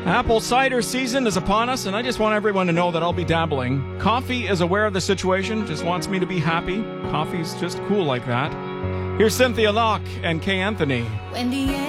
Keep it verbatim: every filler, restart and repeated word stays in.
Apple cider season is upon us, and I just want everyone to know that I'll be dabbling. Coffee is aware of the situation, just wants me to be happy. Coffee's just cool like that. Here's Cynthia Locke and Kay Anthony. When the